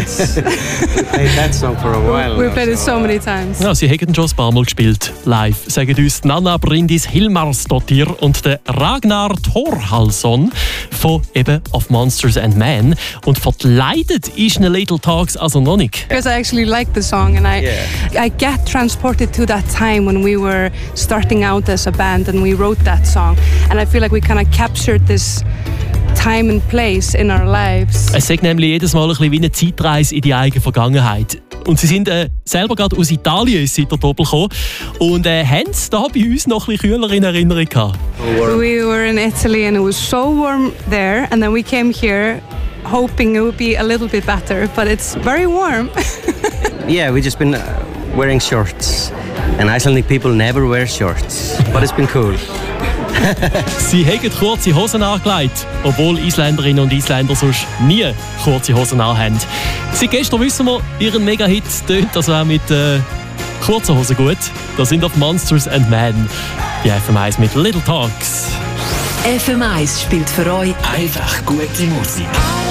Yes. We played that song for a while. We played it so many times. Ja, sie haben schon ein paar Mal gespielt, live, sagen uns Nanna Bryndis Hilmarsdottir und der Ragnar Thorhallsson von eben Of Monsters and Men. Und verkleidet ist eine Little Talks also noch nicht. Because I actually like the song and I get transported to that time when we were starting out as a band and we wrote that song. And I feel like we kind of captured this time and place in our lives. Es sagt nämlich jedes Mal ein bisschen wie eine Zeitreise in die eigene Vergangenheit. Und sie sind selber gerade aus Italien seit der Doppel gekommen und haben es da bei uns noch ein bisschen kühler in Erinnerung gehabt. We were in Italy and it was so warm there and then we came here hoping it would be a little bit better, but it's very warm. Yeah, we just been wearing shorts. And Icelandic people never wear shorts. But it's been cool. Sie haben kurze Hosen angelegt, obwohl Isländerinnen und Isländer sonst nie kurze Hosen anhaben. Seit gestern wissen wir, ihren Mega-Hit tönt also auch mit kurzen Hosen gut. Das sind Of Monsters and Men. Die FM1 mit Little Talks. FM1 spielt für euch einfach gute Musik.